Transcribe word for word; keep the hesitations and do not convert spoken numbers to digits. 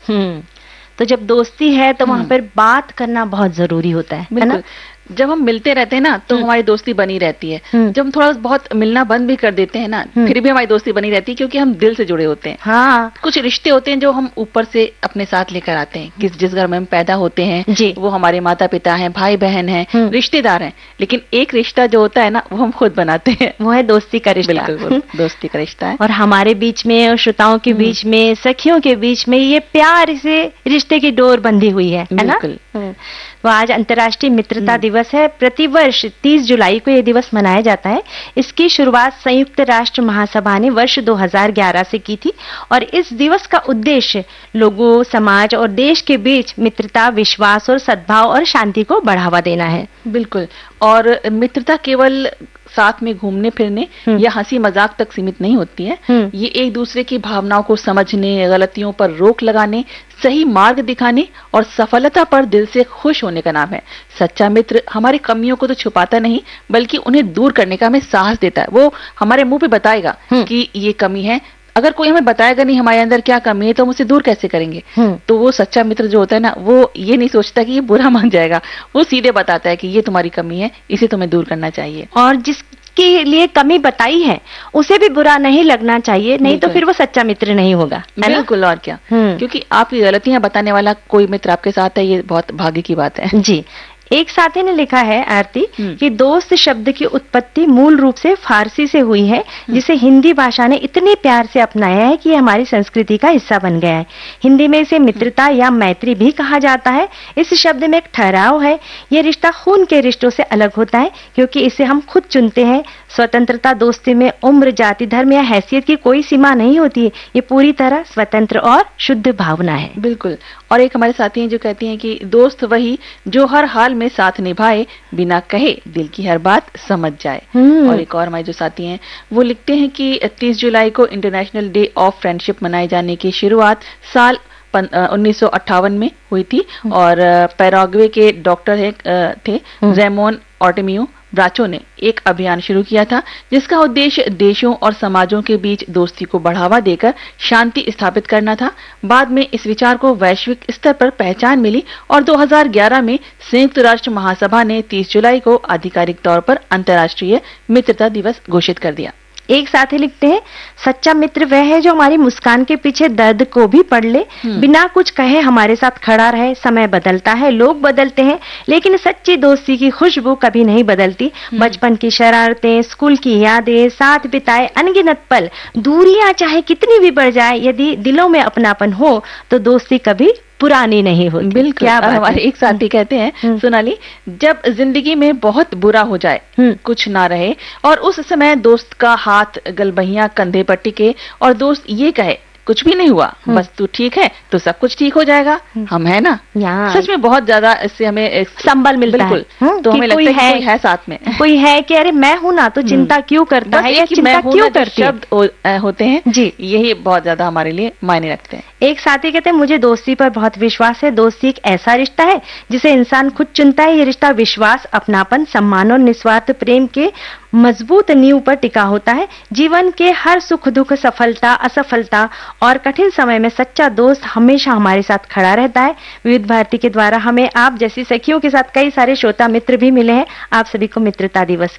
हम्म तो जब दोस्ती है तो वहां पर बात करना बहुत जरूरी होता है, है ना? जब हम मिलते रहते हैं ना तो हमारी दोस्ती बनी रहती है। जब हम थोड़ा बहुत मिलना बंद भी कर देते हैं ना, फिर भी हमारी दोस्ती बनी रहती है, क्योंकि हम दिल से जुड़े होते हैं। हाँ। कुछ रिश्ते होते हैं जो हम ऊपर से अपने साथ लेकर आते हैं, किस जिस घर में हम पैदा होते हैं जी। वो हमारे माता पिता हैं, भाई बहन हैं, रिश्तेदार हैं, लेकिन एक रिश्ता जो होता है ना वो हम खुद बनाते हैं, वो है दोस्ती का रिश्ता। बिल्कुल दोस्ती का रिश्ता है। और हमारे बीच में और श्रोताओं के बीच में, सखियों के बीच में ये प्यार से रिश्ते की डोर बंधी हुई है, है ना? तो आज अंतर्राष्ट्रीय मित्रता दिवस है। प्रतिवर्ष तीस जुलाई को यह दिवस मनाया जाता है। इसकी शुरुआत संयुक्त राष्ट्र महासभा ने वर्ष दो हज़ार ग्यारह से की थी और इस दिवस का उद्देश्य लोगों, समाज और देश के बीच मित्रता, विश्वास और सद्भाव और शांति को बढ़ावा देना है। बिल्कुल। और मित्रता केवल साथ में घूमने फिरने या हंसी मजाक तक सीमित नहीं होती है। ये एक दूसरे की भावनाओं को समझने, गलतियों पर रोक लगाने, सही मार्ग दिखाने और सफलता पर दिल से खुश होने का नाम है। सच्चा मित्र हमारी कमियों को तो छुपाता नहीं, बल्कि उन्हें दूर करने का हमें साहस देता है। वो हमारे मुंह पे बताएगा कि ये कमी है। अगर कोई हमें बताएगा नहीं हमारे अंदर क्या कमी है तो हम उसे दूर कैसे करेंगे? तो वो सच्चा मित्र जो होता है ना, वो ये नहीं सोचता कि ये बुरा मान जाएगा, वो सीधे बताता है कि ये तुम्हारी कमी है, इसे तुम्हें दूर करना चाहिए। और जिसके लिए कमी बताई है उसे भी बुरा नहीं लगना चाहिए, नहीं तो फिर वो सच्चा मित्र नहीं होगा। बिल्कुल। और क्या, क्योंकि आपकी गलतियां बताने वाला कोई मित्र आपके साथ है, ये बहुत भाग्य की बात है। जी। एक साथी ने लिखा है आरती कि दोस्त शब्द की उत्पत्ति मूल रूप से फारसी से हुई है, जिसे हिंदी भाषा ने इतने प्यार से अपनाया है कि हमारी संस्कृति का हिस्सा बन गया है। हिंदी में इसे मित्रता या मैत्री भी कहा जाता है। इस शब्द में एक ठहराव है। यह रिश्ता खून के रिश्तों से अलग होता है क्योंकि इसे हम खुद चुनते हैं। स्वतंत्रता दोस्ती में उम्र, जाति, धर्म या हैसियत की कोई सीमा नहीं होती है। ये पूरी तरह स्वतंत्र और शुद्ध भावना है। बिल्कुल। और एक हमारे साथी हैं जो कहती हैं कि दोस्त वही जो हर हाल में साथ निभाए, बिना कहे दिल की हर बात समझ जाए। और एक और हमारे जो साथी हैं वो लिखते हैं कि तीस जुलाई को इंटरनेशनल डे ऑफ फ्रेंडशिप मनाए जाने की शुरुआत साल उन्नीस सौ अट्ठावन में हुई थी और पैराग्वे के डॉक्टर है थे रेमोन ऑर्टेमियो ब्राचो ने एक अभियान शुरू किया था जिसका उद्देश्य देशों और समाजों के बीच दोस्ती को बढ़ावा देकर शांति स्थापित करना था। बाद में इस विचार को वैश्विक स्तर पर पहचान मिली और दो हज़ार ग्यारह में संयुक्त राष्ट्र महासभा ने तीस जुलाई को आधिकारिक तौर पर अंतर्राष्ट्रीय मित्रता दिवस घोषित कर दिया। एक साथी लिखते हैं, सच्चा मित्र वह है जो हमारी मुस्कान के पीछे दर्द को भी पढ़ ले, बिना कुछ कहे हमारे साथ खड़ा रहे। समय बदलता है, लोग बदलते हैं, लेकिन सच्ची दोस्ती की खुशबू कभी नहीं बदलती। बचपन की शरारतें, स्कूल की यादें, साथ बिताए अनगिनत पल, दूरियां चाहे कितनी भी बढ़ जाए, यदि दिलों में अपनापन हो तो दोस्ती कभी पुरानी नहीं होती। बिल्कुल। क्या हमारे एक साथी कहते हैं, सोनाली, जब जिंदगी में बहुत बुरा हो जाए, कुछ ना रहे और उस समय दोस्त का हाथ गलबहिया कंधे पर टिके और दोस्त ये कहे कुछ भी नहीं हुआ, बस तू ठीक है तो सब कुछ ठीक हो जाएगा, हम है ना, सच में बहुत ज्यादा इससे हमें संबल मिलता है। तो हमें लगता है कि कोई है साथ में, कोई है कि अरे मैं हूं ना, तो चिंता क्यों करता है या चिंता क्यों करती है। शब्द होते हैं जी, यही बहुत ज्यादा हमारे लिए मायने रखते हैं। एक साथी कहते हैं, मुझे दोस्ती पर बहुत विश्वास है। दोस्ती एक ऐसा रिश्ता है जिसे इंसान खुद चुनता है। ये रिश्ता विश्वास, अपनापन, सम्मान और निस्वार्थ प्रेम के मजबूत नींव पर टिका होता है। जीवन के हर सुख दुख, सफलता असफलता और कठिन समय में सच्चा दोस्त हमेशा हमारे साथ खड़ा रहता है। विविध भारती के द्वारा हमें आप जैसी सखियों के साथ कई सारे श्रोता मित्र भी मिले हैं। आप सभी को मित्रता दिवस